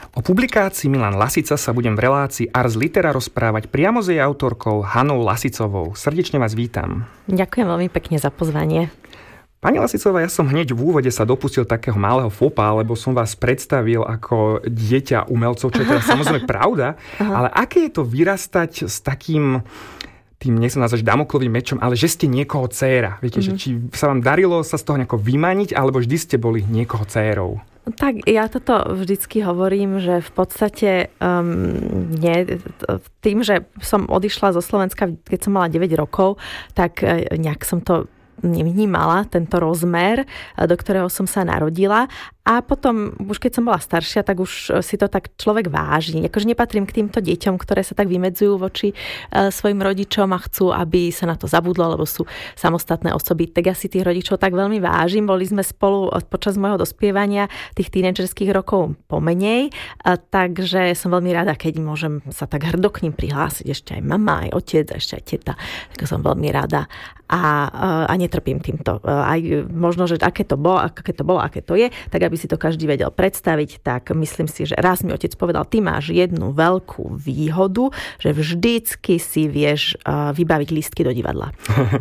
O publikácii Milan Lasica sa budem v relácii Ars Litera rozprávať priamo s jej autorkou Hanou Lasicovou. Srdečne vás vítam. Ďakujem veľmi pekne za pozvanie. Pani Lasicová, ja som hneď v úvode sa dopustil takého malého fopa, lebo som vás predstavil ako dieťa umelcov, čo je teda samozrejme pravda, ale aké je to vyrastať s takým, tým nechcem nazvať Damoklovým mečom, ale že ste niekoho dcéra. Viete, že či sa vám darilo sa z toho nejako vymaniť, alebo vždy ste boli niekoho dcérou? Tak ja toto vždycky hovorím, že v podstate tým, že som odišla zo Slovenska, keď som mala 9 rokov, tak nejak som to nevnímala, tento rozmer, do ktorého som sa narodila. A potom, už keď som bola staršia, tak už si to tak človek váži. Akože nepatrím k týmto deťom, ktoré sa tak vymedzujú voči svojim rodičom a chcú, aby sa na to zabudlo, lebo sú samostatné osoby. Tak ja si tých rodičov tak veľmi vážim. Boli sme spolu počas môjho dospievania, tých tínedžerských rokov pomenej, takže som veľmi rada, keď môžem sa tak hrdo k ním prihlásiť. Ešte aj mama, aj otec, ešte aj teta. Tak som veľmi rada a netrpím týmto. Aj možno, že aké to bolo, aké to je, tak aby si to každý vedel predstaviť, tak myslím si, že raz mi otec povedal, ty máš jednu veľkú výhodu, že vždycky si vieš vybaviť lístky do divadla.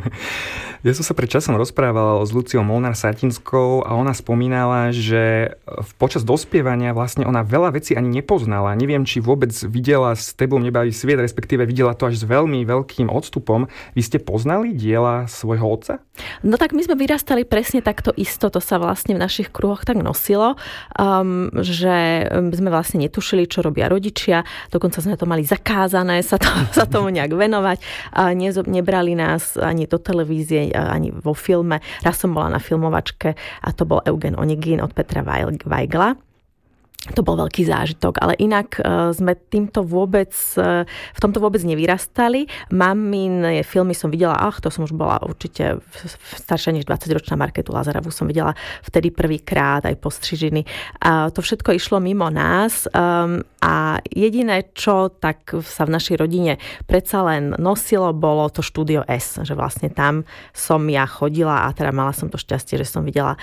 Ja som sa pred časom rozprával s Luciou Molnár-Satinskou a ona spomínala, že počas dospievania vlastne ona veľa vecí ani nepoznala. Neviem, či vôbec videla S tebou nebaví sviet, respektíve videla to až s veľmi veľkým odstupom. Vy ste poznali diela svojho otca? No tak my sme vyrastali presne takto isto, to sa vlastne v našich kruhoch tak nosilo, že sme vlastne netušili, čo robia rodičia, dokonca sme to mali zakázané sa tomu nejak venovať. Nebrali nás ani do televízie, ani vo filme. Raz som bola na filmovačke a to bol Eugen Onegin od Petra Weigla. To bol veľký zážitok, ale inak sme v tomto vôbec nevyrastali. Mamin filmy som videla, to som už bola určite staršia než 20-ročná Marketu Lazarevu som videla vtedy prvýkrát, aj postřižiny. To všetko išlo mimo nás a jediné, čo tak sa v našej rodine predsa len nosilo, bolo to Štúdio S, že vlastne tam som ja chodila a teda mala som to šťastie, že som videla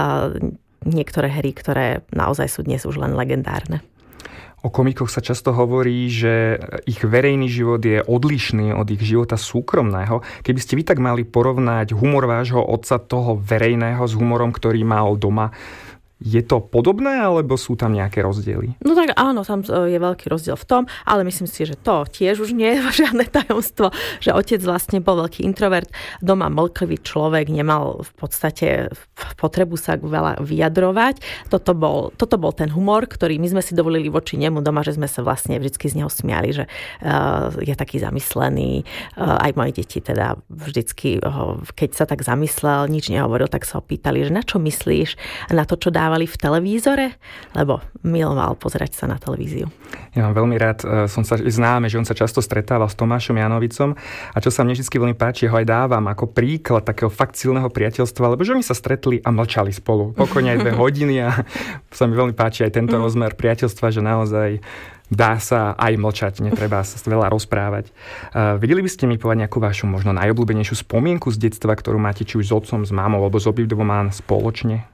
niektoré hry, ktoré naozaj sú dnes už len legendárne. O komikoch sa často hovorí, že ich verejný život je odlišný od ich života súkromného. Keby ste vy tak mali porovnať humor vášho otca, toho verejného, s humorom, ktorý mal doma, je to podobné, alebo sú tam nejaké rozdiely? No tak áno, tam je veľký rozdiel v tom, ale myslím si, že to tiež už nie je žiadne tajomstvo, že otec vlastne bol veľký introvert, doma mlklivý človek, nemal v podstate potrebu sa veľa vyjadrovať. Toto bol ten humor, ktorý my sme si dovolili voči nemu doma, že sme sa vlastne vždycky z neho smiali, že je taký zamyslený. Aj moje deti teda vždycky, keď sa tak zamyslel, nič nehovoril, tak sa ho pýtali, že na čo myslíš? Na to, čo dávali v televízore? Lebo miloval pozerať sa na televíziu. Ja mám veľmi rád, známe, že on sa často stretával s Tomášom Janovicom a čo sa mne vždy veľmi páči, ho aj dávam ako príklad takého fakt silného priateľstva, lebo že oni sa stretli a mlčali spolu. Pokojne aj 2 hodiny a sa mi veľmi páči aj tento rozmer priateľstva, že naozaj dá sa aj mlčať, netreba sa veľa rozprávať. Vedeli by ste mi povedať nejakú vašu možno najobľúbenejšiu spomienku z detstva, ktorú máte či už s otcom, s mámou, alebo s obidvoma spoločne?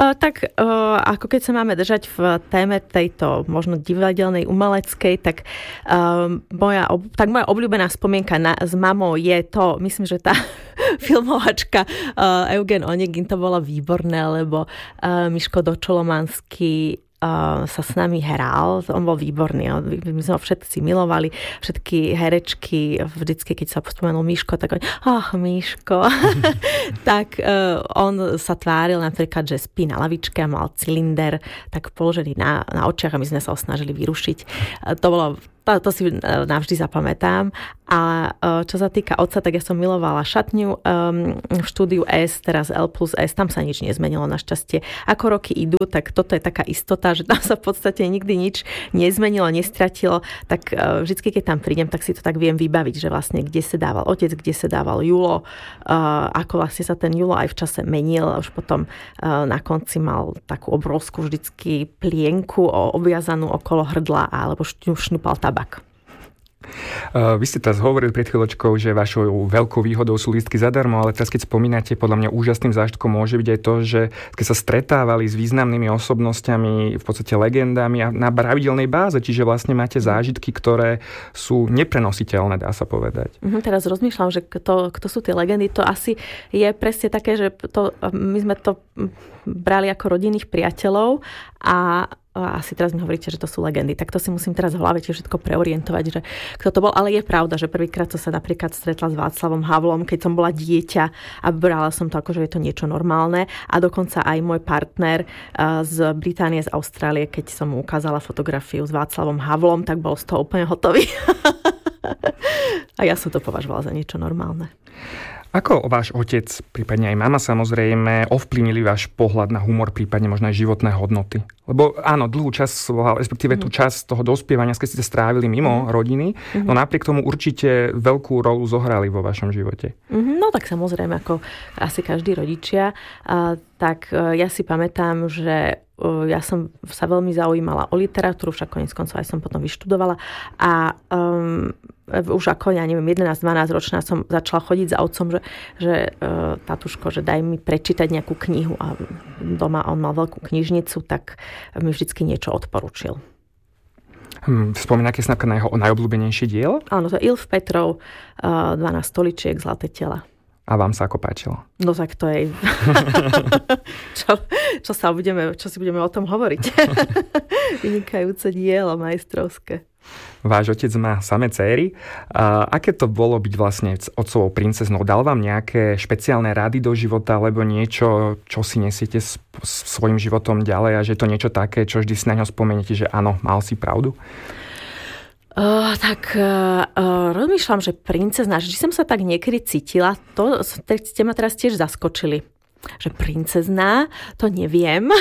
Ako keď sa máme držať v téme tejto možno divadelnej, umeleckej, tak moja obľúbená spomienka s mamou je to, myslím, že tá filmovačka Eugen Onegin, to bolo výborné, lebo Miško Dočolomanský sa s nami hral, on bol výborný, my sme ho všetci milovali, všetky herečky, vždycky, keď sa spomenul Miško, tak Miško. Tak on sa tváril napríklad, že spí na lavičke a mal cylinder tak položený na očiach a my sme sa ho snažili vyrušiť. To si navždy zapamätám. A čo sa týka otca, tak ja som milovala šatňu v Štúdiu S, teraz L+S, tam sa nič nezmenilo našťastie. Ako roky idú, tak toto je taká istota, že tam sa v podstate nikdy nič nezmenilo, nestratilo. Tak vždycky, keď tam prídem, tak si to tak viem vybaviť, že vlastne kde sa dával otec, kde sa dával Julo, ako vlastne sa ten Julo aj v čase menil. Už potom na konci mal takú obrovskú vždycky plienku obviazanú okolo hrdla alebo šnupal tabak. Vy ste teraz hovorili pred chvíľočkou, že vašou veľkou výhodou sú lístky zadarmo, ale teraz keď spomínate, podľa mňa úžasným zážitkom môže byť aj to, že keď sa stretávali s významnými osobnosťami, v podstate legendami a na pravidelnej báze, čiže vlastne máte zážitky, ktoré sú neprenositeľné, dá sa povedať. Teraz rozmýšľam, že kto sú tie legendy, to asi je presne také, že my sme to brali ako rodinných priateľov a asi teraz mi hovoríte, že to sú legendy. Tak to si musím teraz v hlave tiež všetko preorientovať, že kto to bol. Ale je pravda, že prvýkrát som sa napríklad stretla s Václavom Havlom, keď som bola dieťa a brala som to ako, že je to niečo normálne. A dokonca aj môj partner z Británie, z Austrálie, keď som mu ukázala fotografiu s Václavom Havlom, tak bol z toho úplne hotový. A ja som to považovala za niečo normálne. Ako váš otec, prípadne aj mama samozrejme, ovplyvnili váš pohľad na humor, prípadne možno aj životné hodnoty? Lebo áno, dlhú časť, respektíve tú časť toho dospievania, keď ste strávili mimo rodiny, no napriek tomu určite veľkú rolu zohrali vo vašom živote. No tak samozrejme, ako asi každý rodičia, tak ja si pamätám, že ja som sa veľmi zaujímala o literatúru, však koniec koncov aj som potom vyštudovala a už ako, ja neviem, 11-12 ročná som začala chodiť za otcom, že tatuško, že daj mi prečítať nejakú knihu a doma on mal veľkú knižnicu, tak mi vždycky niečo odporučil. Spomínate sa na jeho najobľúbenejšie dielo? Áno, to je Ilf Petrov, 12 stoličiek, Zlaté tela. A vám sa ako páčilo? No tak to je... čo si budeme o tom hovoriť? Vynikajúce dielo, majstrovské. Váš otec má samé céry. Aké to bolo byť vlastne otcovou princeznou? Dal vám nejaké špeciálne rady do života, alebo niečo, čo si nesiete svojim životom ďalej a že to niečo také, čo vždy si na ňo spomeniete, že áno, mal si pravdu? Rozmýšľam, že princezná, že som sa tak niekedy cítila, to ste ma teraz tiež zaskočili. Že princezná, to neviem.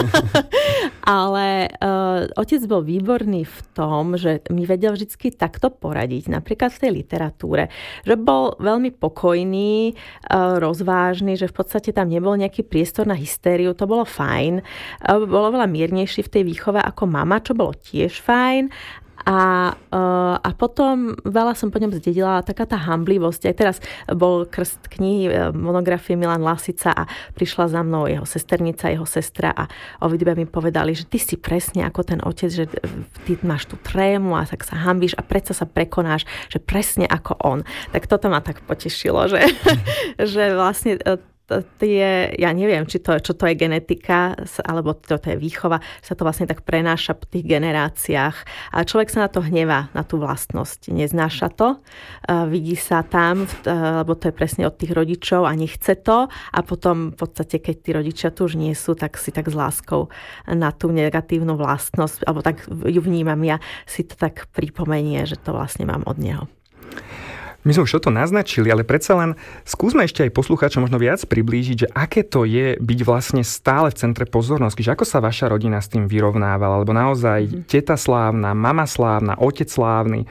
Ale otec bol výborný v tom, že mi vedel vždy takto poradiť, napríklad v tej literatúre. Že bol veľmi pokojný, rozvážny, že v podstate tam nebol nejaký priestor na hystériu, to bolo fajn. Bolo veľa miernejší v tej výchove ako mama, čo bolo tiež fajn. A potom veľa som po ňom zdedila, taká tá hamblivosť. Aj teraz bol krst knihy, monografie Milan Lasica a prišla za mnou jeho sesternica, jeho sestra a obidve mi povedali, že ty si presne ako ten otec, že ty máš tú trému a tak sa hambíš a predsa sa prekonáš, že presne ako on. Tak toto ma tak potešilo, že vlastne... ja neviem, čo to je genetika, alebo to je výchova, sa to vlastne tak prenáša v tých generáciách. A človek sa na to hnevá, na tú vlastnosť. Neznáša to, vidí sa tam, lebo to je presne od tých rodičov a nechce to. A potom v podstate, keď tí rodičia tu už nie sú, tak si tak s láskou na tú negatívnu vlastnosť, alebo tak ju vnímam ja, si to tak pripomenie, že to vlastne mám od neho. My sme už toto naznačili, ale predsa len skúsme ešte aj poslucháčom možno viac priblížiť, že aké to je byť vlastne stále v centre pozornosti, že ako sa vaša rodina s tým vyrovnávala, alebo naozaj teta slávna, mama slávna, otec slávny.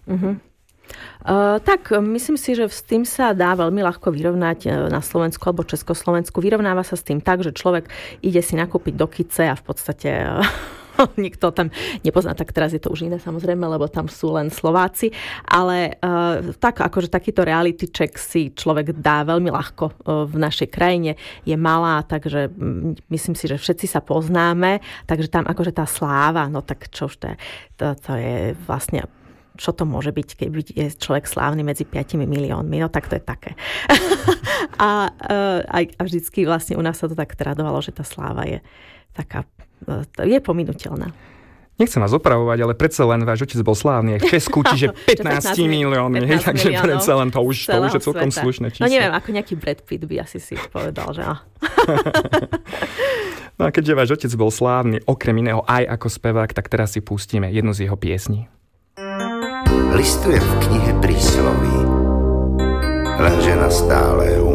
Tak myslím si, že s tým sa dá veľmi ľahko vyrovnať na Slovensku alebo Československu. Vyrovnáva sa s tým tak, že človek ide si nakúpiť do kice a v podstate... nikto tam nepozná, tak teraz je to už iné samozrejme, lebo tam sú len Slováci, ale tak akože takýto reality check si človek dá veľmi ľahko v našej krajine, je malá, takže myslím si, že všetci sa poznáme, takže tam akože tá sláva, no tak čo už to je vlastne čo to môže byť, keď je človek slávny medzi 5 miliónmi, no tak to je také. a vždycky vlastne u nás sa to tak tradovalo, že tá sláva je taká, je pominuteľná. Nechcem vás opravovať, ale predsa len váš otec bol slávny aj v Česku, čiže 15 miliónmi, takže predsa len to už je celkom slušné číslo. No neviem, ako nejaký Brad Pitt by asi si povedal, že No a keďže váš otec bol slávny, okrem iného aj ako spevák, tak teraz si pustíme jednu z jeho piesní. Listujem v knihe prísloví, lenže na stálé